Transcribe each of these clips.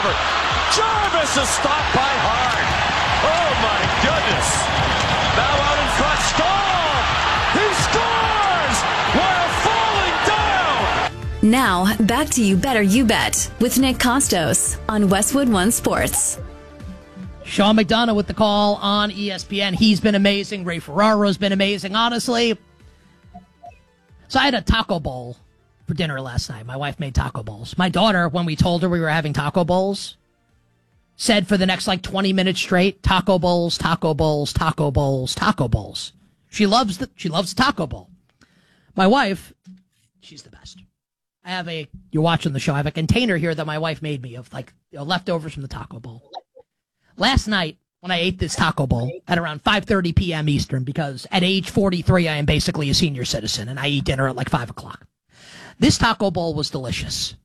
cover. Jarvis is stopped by Hart. Oh, my goodness. Now out in front, Stahl. He scores while falling down. Now, back to You Better You Bet with Nick Costos on Westwood One Sports. Sean McDonough with the call on ESPN. He's been amazing. Ray Ferraro's been amazing, honestly. So I had a taco bowl for dinner last night. My wife made taco bowls. My daughter, when we told her we were having taco bowls, said for the next 20 minutes straight, taco bowls, taco bowls, taco bowls, taco bowls. She loves the taco bowl. My wife, she's the best. You're watching the show, I have a container here that my wife made me of leftovers from the taco bowl. Last night, when I ate this taco bowl at around 5:30 p.m. Eastern, because at age 43, I am basically a senior citizen, and I eat dinner at 5 o'clock. This taco bowl was delicious.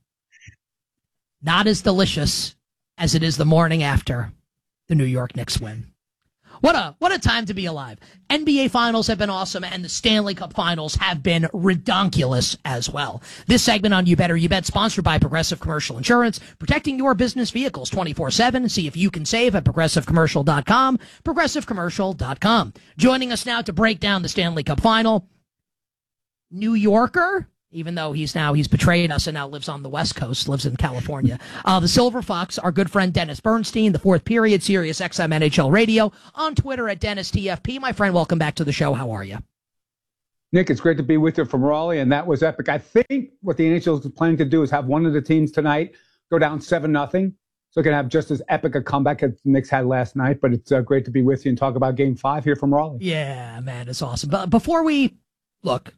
Not as as it is the morning after the New York Knicks win. What a time to be alive. NBA Finals have been awesome, and the Stanley Cup Finals have been redonkulous as well. This segment on You Better You Bet, sponsored by Progressive Commercial Insurance, protecting your business vehicles 24/7. See if you can save at ProgressiveCommercial.com, ProgressiveCommercial.com. Joining us now to break down the Stanley Cup Final, New Yorker, even though he's betrayed us and now lives on the West Coast, lives in California. The Silver Fox, our good friend Dennis Bernstein, the Fourth Period, Sirius XM NHL Radio, on Twitter at Dennis TFP. My friend, welcome back to the show. How are you? Nick, it's great to be with you from Raleigh, and that was epic. I think what the NHL is planning to do is have one of the teams tonight go down 7-0, so it can have just as epic a comeback as the Knicks had last night. But it's great to be with you and talk about Game 5 here from Raleigh. Yeah, man, it's awesome. But before we look,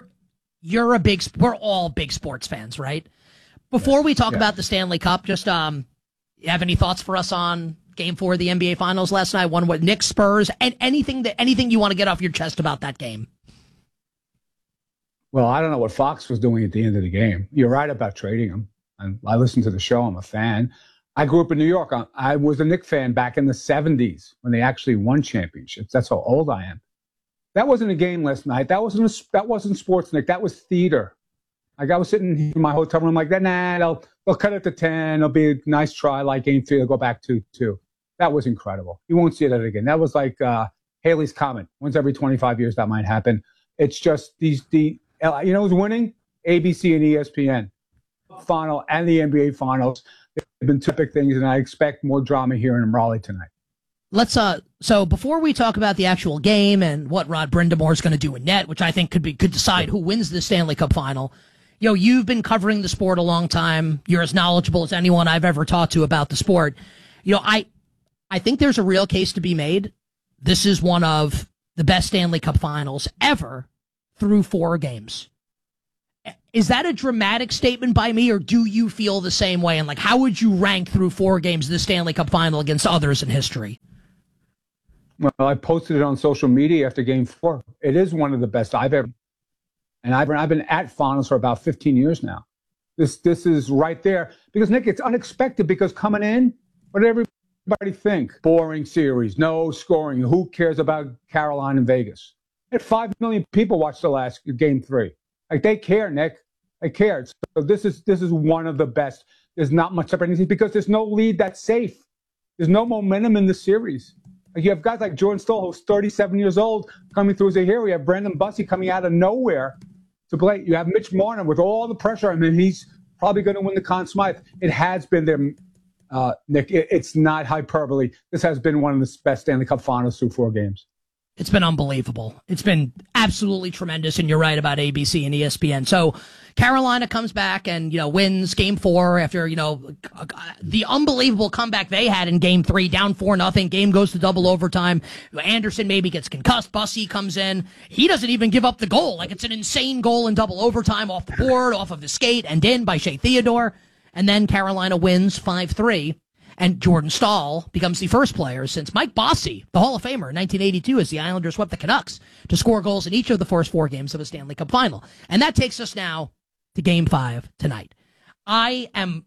we're all big sports fans, right? Before we talk about the Stanley Cup, just you have any thoughts for us on Game 4 of the NBA Finals last night? One with Knicks, Spurs, and anything you want to get off your chest about that game? Well, I don't know what Fox was doing at the end of the game. You're right about trading him. I listened to the show. I'm a fan. I grew up in New York. I was a Knicks fan back in the 70s when they actually won championships. That's how old I am. That wasn't a game last night. That wasn't sports, Nick. That was theater. I was sitting in my hotel room they'll cut it to 10. It'll be a nice try, like Game 3. They'll go back 2-2. That was incredible. You won't see that again. That was like Haley's Comet. Once every 25 years that might happen. It's just who's winning? ABC and ESPN. Final and the NBA Finals. They've been typical things, and I expect more drama here in Raleigh tonight. Let's so before we talk about the actual game and what Rod Brind'Amour is going to do in net, which I think could decide who wins the Stanley Cup Final. You've been covering the sport a long time. You're as knowledgeable as anyone I've ever talked to about the sport. I think there's a real case to be made. This is one of the best Stanley Cup Finals ever through 4 games. Is that a dramatic statement by me, or do you feel the same way? And how would you rank through 4 games the Stanley Cup Final against others in history? Well, I posted it on social media after Game 4. It is one of the best I've ever. And I've been at finals for about 15 years now. This is right there. Because, Nick, it's unexpected because coming in, what did everybody think? Boring series, no scoring. Who cares about Carolina and Vegas? 5 million people watched the last Game 3. They care, Nick. They care. So this is one of the best. There's not much separation because there's no lead that's safe. There's no momentum in the series. You have guys like Jordan Staal, who's 37 years old, coming through as a hero. You have Brandon Bussi coming out of nowhere to play. You have Mitch Marner with all the pressure. I mean, he's probably going to win the Conn Smythe. It has been there, Nick. It's not hyperbole. This has been one of the best Stanley Cup Finals through 4 games. It's been unbelievable. It's been absolutely tremendous, and you're right about ABC and ESPN. So Carolina comes back and, wins Game 4 after, the unbelievable comeback they had in Game 3, down 4-0. Game goes to double overtime. Anderson maybe gets concussed. Bussi comes in. He doesn't even give up the goal. It's an insane goal in double overtime off the board, off of the skate, and in by Shea Theodore. And then Carolina wins 5-3. And Jordan Staal becomes the first player since Mike Bossy, the Hall of Famer in 1982, as the Islanders swept the Canucks, to score goals in each of the first 4 games of a Stanley Cup Final. And that takes us now to Game 5 tonight. I am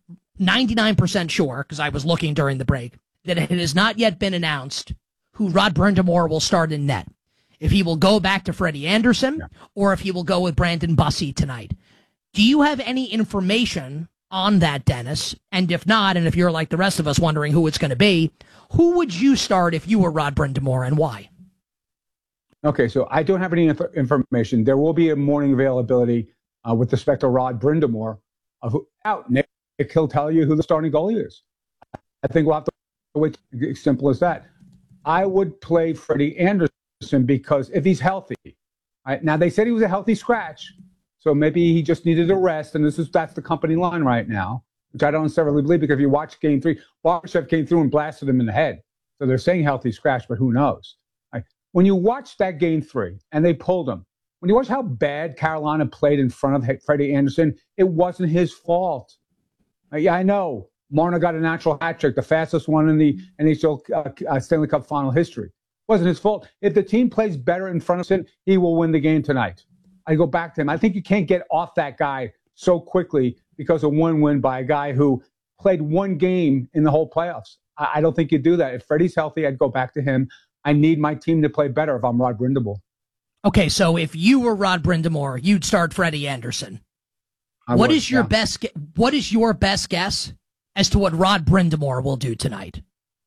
99% sure, because I was looking during the break, that it has not yet been announced who Rod Brind'Amour will start in net. If he will go back to Freddie Anderson or if he will go with Brandon Bussi tonight. Do you have any information on that, Dennis? And if not, and if you're like the rest of us wondering who it's going to be, who would you start if you were Rod Brind'Amour, and why? Okay, so I don't have any information. There will be a morning availability with respect to Rod Brind'Amour. Nick, he'll tell you who the starting goalie is. I think we'll have to wait. Simple as that. I would play Freddie Anderson because if he's healthy, right? Now they said he was a healthy scratch, so maybe he just needed a rest, and that's the company line right now, which I don't necessarily believe, because if you watch Game 3, Barbashev came through and blasted him in the head. So they're saying healthy scratch, but who knows? Right? When you watch that Game 3 and they pulled him, when you watch how bad Carolina played in front of Freddie Anderson, it wasn't his fault. Yeah, I know. Marner got a natural hat trick, the fastest one in the NHL Stanley Cup final history. It wasn't his fault. If the team plays better in front of him, he will win the game tonight. I go back to him. I think you can't get off that guy so quickly because of one win by a guy who played one game in the whole playoffs. I don't think you do that. If Freddie's healthy, I'd go back to him. I need my team to play better if I'm Rod Brind'Amour. Okay, so if you were Rod Brind'Amour, you'd start Freddie Anderson. What is your best guess as to what Rod Brind'Amour will do tonight?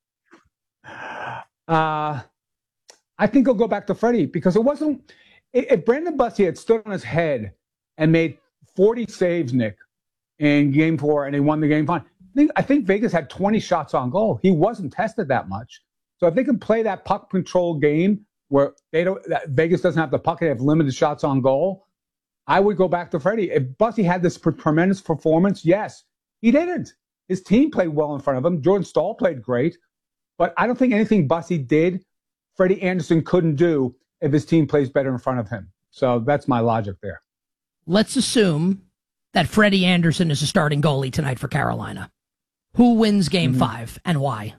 I think he'll go back to Freddie, because it wasn't. If Brandon Bussi had stood on his head and made 40 saves, Nick, in Game 4, and he won the game fine, I think Vegas had 20 shots on goal. He wasn't tested that much. So if they can play that puck control game where Vegas doesn't have the puck, they have limited shots on goal, I would go back to Freddie. If Bussi had this tremendous performance, yes, he didn't. His team played well in front of him. Jordan Staal played great. But I don't think anything Bussi did, Freddie Anderson couldn't do if his team plays better in front of him. So that's my logic there. Let's assume that Freddie Anderson is a starting goalie tonight for Carolina. Who wins Game 5 and why?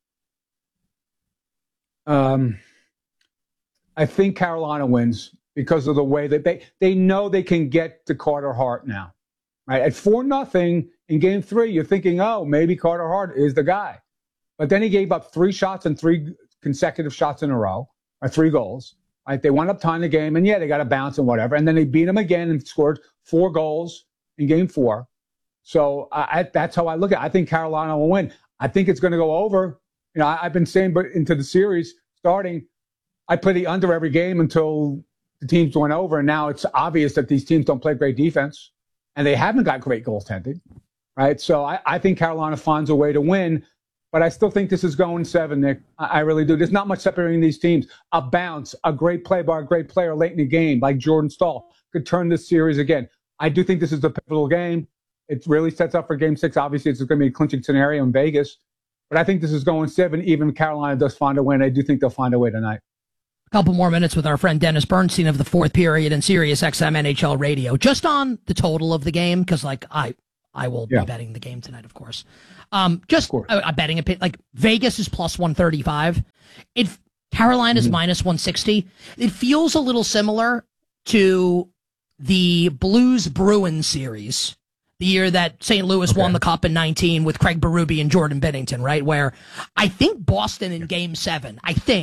I think Carolina wins because of the way that they know they can get to Carter Hart now. Right? At 4-0 in Game 3, you're thinking, oh, maybe Carter Hart is the guy. But then he gave up 3 shots and 3 consecutive shots in a row, or 3 goals. Right? They wound up tying the game, and yeah, they got a bounce and whatever. And then they beat him again and scored 4 goals in Game 4. So that's how I look at it. I think Carolina will win. I think it's going to go over. You know, I've been saying, but into the series starting, I play the under every game until the teams went over. And now it's obvious that these teams don't play great defense, and they haven't got great goaltending. Right? So I think Carolina finds a way to win. But I still think this is going 7, Nick. I really do. There's not much separating these teams. A bounce, a great play by a great player late in the game, like Jordan Staal, could turn this series again. I do think this is a pivotal game. It really sets up for Game 6. Obviously, it's going to be a clinching scenario in Vegas. But I think this is going 7. Even if Carolina does find a win, I do think they'll find a way tonight. A couple more minutes with our friend Dennis Bernstein of the Fourth Period and Sirius XM NHL Radio. Just on the total of the game, because I will be betting the game tonight, of course. I'm betting like Vegas is plus 135. Carolina's minus 160. It feels a little similar to the Blues Bruins series, the year that St. Louis won the Cup in 19 with Craig Berube and Jordan Binnington, right? Where I think Boston in Game 7,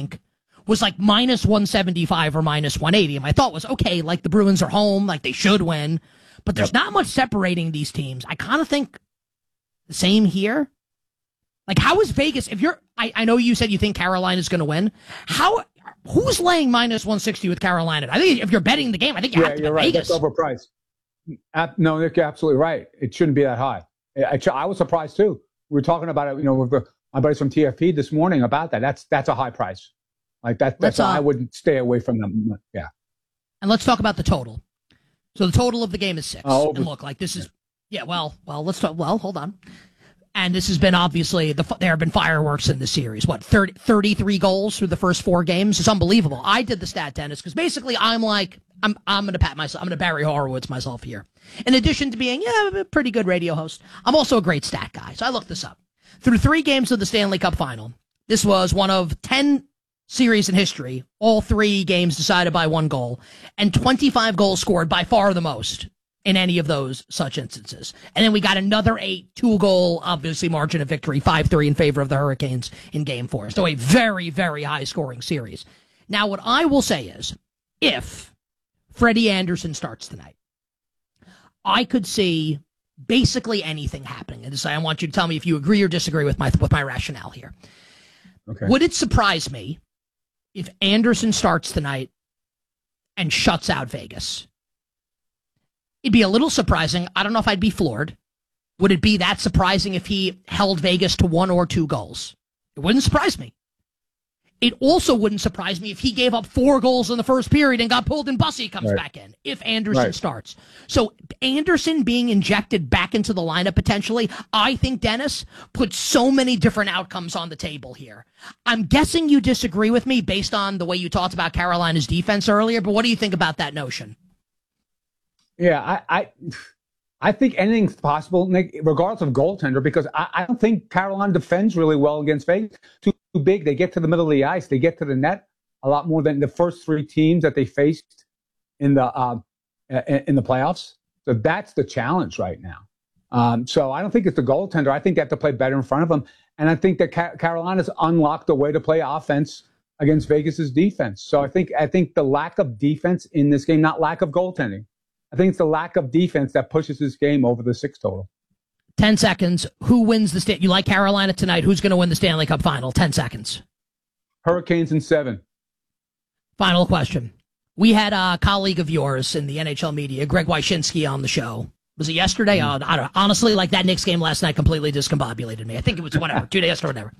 was like minus 175 or minus 180. And my thought was, okay, like the Bruins are home, like they should win. But there's not much separating these teams. I kind of think the same here. Like, how is Vegas? I know you said you think Carolina's going to win. Who's laying minus 160 with Carolina? I think if you're betting the game, I think you have to bet right. Vegas. That's overpriced. No, Nick, you're absolutely right. It shouldn't be that high. I was surprised too. We were talking about it, with my buddies from TFP this morning about that. That's a high price. Like that's I would stay away from them. Yeah. And let's talk about the total. So the total of the game is 6. And look, like this is, let's talk, hold on. And this has been obviously, there have been fireworks in the series. 33 goals through the first 4 games? It's unbelievable. I did the stat, Dennis, because basically I'm going to pat myself, I'm going to Barry Horowitz myself here. In addition to being a pretty good radio host, I'm also a great stat guy. So I looked this up. Through 3 games of the Stanley Cup final, this was one of 10 series in history, all 3 games decided by 1 goal, and 25 goals scored, by far the most in any of those such instances. And then we got another 8, 2-goal, obviously, margin of victory, 5-3 in favor of the Hurricanes in Game 4. So a very, very high-scoring series. Now, what I will say is, if Freddie Anderson starts tonight, I could see basically anything happening. And so I want you to tell me if you agree or disagree with my rationale here. Okay. Would it surprise me if Anderson starts tonight and shuts out Vegas? It'd be a little surprising. I don't know if I'd be floored. Would it be that surprising if he held Vegas to 1 or 2 goals? It wouldn't surprise me. It also wouldn't surprise me if he gave up 4 goals in the first period and got pulled and Bussy comes back in, if Anderson starts. So Anderson being injected back into the lineup potentially, I think, Dennis, puts so many different outcomes on the table here. I'm guessing you disagree with me based on the way you talked about Carolina's defense earlier, but what do you think about that notion? Yeah, I think anything's possible, Nick, regardless of goaltender, because I don't think Carolina defends really well against Vegas. Too big. They get to the middle of the ice. They get to the net a lot more than the first 3 teams that they faced in the playoffs. So that's the challenge right now. So I don't think it's the goaltender. I think they have to play better in front of them. And I think that Carolina's unlocked a way to play offense against Vegas's defense. So I think the lack of defense in this game, not lack of goaltending, I think it's the lack of defense that pushes this game over the 6 total. 10 seconds. Who wins the You like Carolina tonight? Who's going to win the Stanley Cup final? 10 seconds. Hurricanes in 7. Final question. We had a colleague of yours in the NHL media, Greg Wyshynski, on the show. Was it yesterday? I don't know. Honestly, like that Knicks game last night completely discombobulated me. I think it was whatever, 2 days or whatever.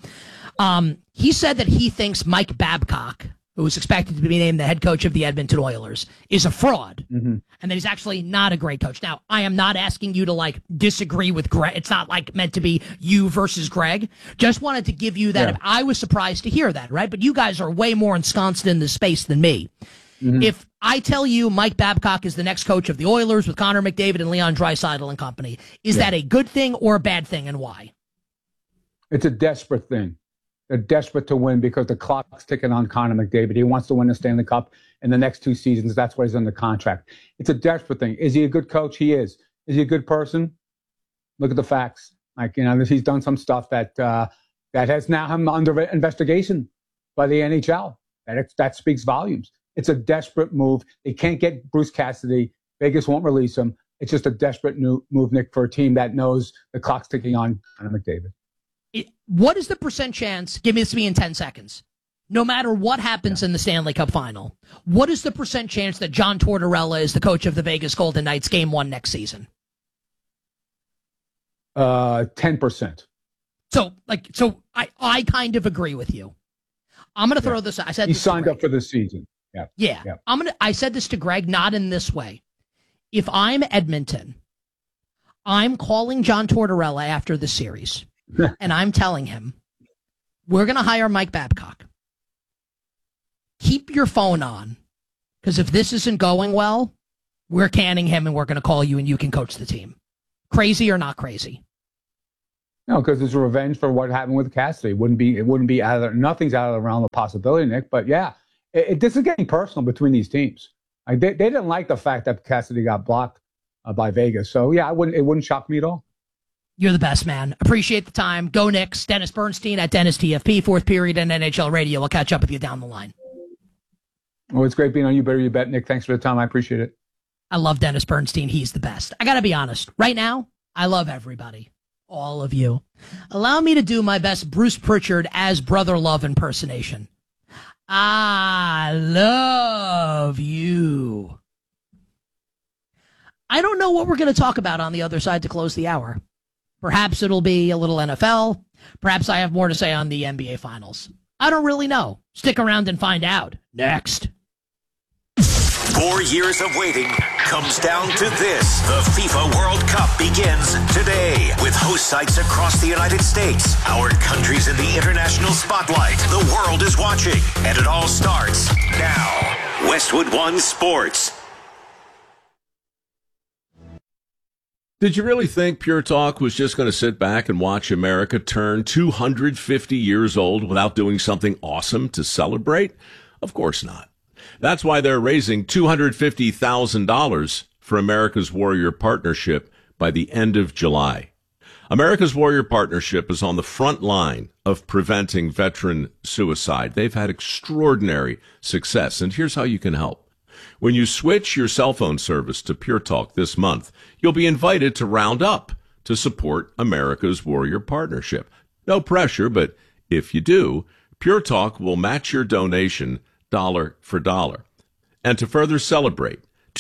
He said that he thinks Mike Babcock, who is expected to be named the head coach of the Edmonton Oilers, is a fraud, and that he's actually not a great coach. Now, I am not asking you to disagree with Greg. It's not meant to be you versus Greg. Just wanted to give you that. Yeah. I was surprised to hear that, right? But you guys are way more ensconced in this space than me. If I tell you Mike Babcock is the next coach of the Oilers with Connor McDavid and Leon Draisaitl and company, is that a good thing or a bad thing, and why? It's a desperate thing. They're desperate to win because the clock's ticking on Connor McDavid. He wants to win the Stanley Cup in the next 2 seasons. That's why he's under contract. It's a desperate thing. Is he a good coach? He is. Is he a good person? Look at the facts. He's done some stuff that has now him under investigation by the NHL. That speaks volumes. It's a desperate move. They can't get Bruce Cassidy. Vegas won't release him. It's just a desperate move, Nick, for a team that knows the clock's ticking on Connor McDavid. What is the % chance? Give me this to me in 10 seconds. No matter what happens in the Stanley Cup final, what is the % chance that John Tortorella is the coach of the Vegas Golden Knights Game 1 next season? 10%. So I kind of agree with you. I'm going to throw this. I said he signed up for the season. Yeah. I said this to Greg, not in this way. If I'm Edmonton, I'm calling John Tortorella after the series. And I'm telling him, we're going to hire Mike Babcock. Keep your phone on, because if this isn't going well, we're canning him and we're going to call you and you can coach the team. Crazy or not crazy? No, because it's revenge for what happened with Cassidy. It wouldn't be nothing's out of the realm of possibility, Nick. But yeah, this is getting personal between these teams. They didn't like the fact that Cassidy got blocked by Vegas. So yeah, it wouldn't shock me at all. You're the best, man. Appreciate the time. Go Knicks. Dennis Bernstein at Dennis TFP, Fourth Period and NHL Radio. We'll catch up with you down the line. Well, it's great being on You Better You Bet, Nick. Thanks for the time. I appreciate it. I love Dennis Bernstein. He's the best. I got to be honest. Right now, I love everybody. All of you. Allow me to do my best Bruce Pritchard as Brother Love impersonation. I love you. I don't know what we're going to talk about on the other side to close the hour. Perhaps it'll be a little NFL. Perhaps I have more to say on the NBA Finals. I don't really know. Stick around and find out. Next. 4 years of waiting comes down to this. The FIFA World Cup begins today with host sites across the United States. Our country's in the international spotlight. The world is watching, and it all starts now. Westwood One Sports. Did you really think Pure Talk was just going to sit back and watch America turn 250 years old without doing something awesome to celebrate? Of course not. That's why they're raising $250,000 for America's Warrior Partnership by the end of July. America's Warrior Partnership is on the front line of preventing veteran suicide. They've had extraordinary success, and here's how you can help. When you switch your cell phone service to Pure Talk this month, you'll be invited to round up to support America's Warrior Partnership. No pressure, but if you do, Pure Talk will match your donation dollar for dollar. And to further celebrate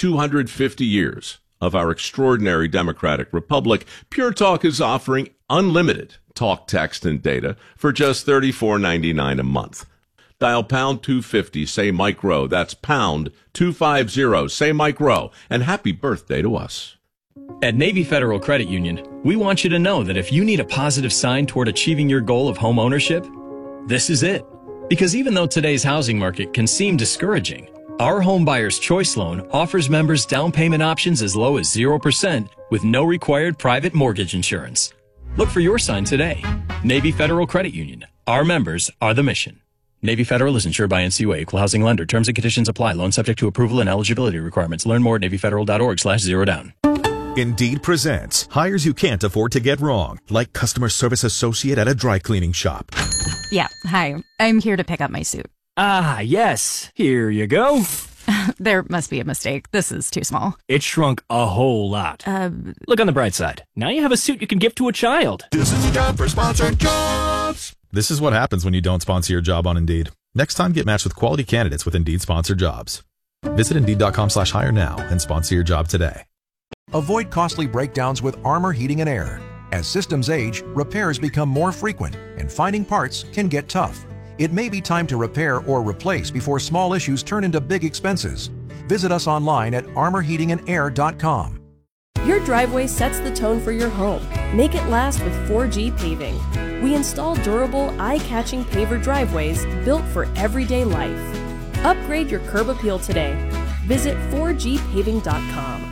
250 years of our extraordinary democratic republic, Pure Talk is offering unlimited talk, text, and data for just $34.99 a month. Dial pound 250, say Mike Rowe. That's pound 250, say Mike Rowe. And happy birthday to us. At Navy Federal Credit Union, we want you to know that if you need a positive sign toward achieving your goal of home ownership, this is it. Because even though today's housing market can seem discouraging, our Home Buyer's Choice Loan offers members down payment options as low as 0% with no required private mortgage insurance. Look for your sign today. Navy Federal Credit Union. Our members are the mission. Navy Federal is insured by NCUA, Equal Housing Lender. Terms and conditions apply. Loan subject to approval and eligibility requirements. Learn more at NavyFederal.org/zerodown. Indeed presents hires you can't afford to get wrong, like customer service associate at a dry cleaning shop. Yeah, hi. I'm here to pick up my suit. Ah, yes. Here you go. There must be a mistake. This is too small. It shrunk a whole lot. Look on the bright side. Now you have a suit you can give to a child. This is a job for sponsored jobs. This is what happens when you don't sponsor your job on Indeed. Next time, get matched with quality candidates with Indeed sponsored jobs. Visit Indeed.com/hire now and sponsor your job today. Avoid costly breakdowns with Armor Heating and Air. As systems age, repairs become more frequent, and finding parts can get tough. It may be time to repair or replace before small issues turn into big expenses. Visit us online at armorheatingandair.com. Your driveway sets the tone for your home. Make it last with 4G Paving. We install durable, eye-catching paver driveways built for everyday life. Upgrade your curb appeal today. Visit 4gpaving.com.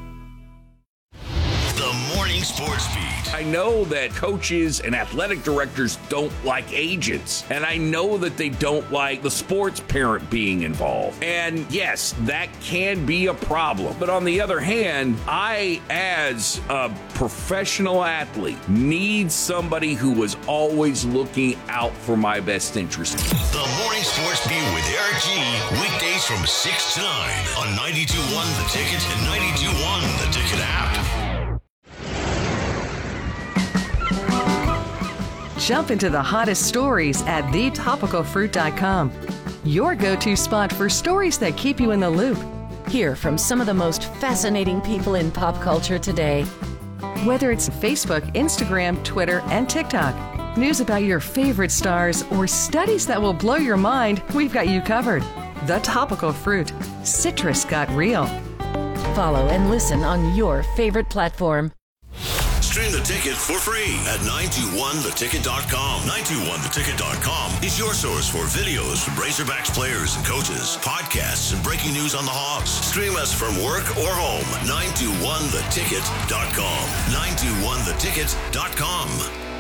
The Morning Sports Beat. I know that coaches and athletic directors don't like agents, and I know that they don't like the sports parent being involved. And yes, that can be a problem. But on the other hand, I, as a professional athlete, need somebody who is always looking out for my best interest. The Morning Sports Beat with Eric G. Weekdays from 6 to 9 on 92.1 The Ticket and 92.1 The Ticket app. Jump into the hottest stories at thetopicalfruit.com. Your go-to spot for stories that keep you in the loop. Hear from some of the most fascinating people in pop culture today. Whether it's Facebook, Instagram, Twitter, and TikTok, news about your favorite stars, or studies that will blow your mind, we've got you covered. The Topical Fruit. Citrus got real. Follow and listen on your favorite platform. Stream The Ticket for free at 921theticket.com. 921theticket.com is your source for videos from Razorbacks players and coaches, podcasts, and breaking news on the Hawks. Stream us from work or home. 921theticket.com. 921theticket.com.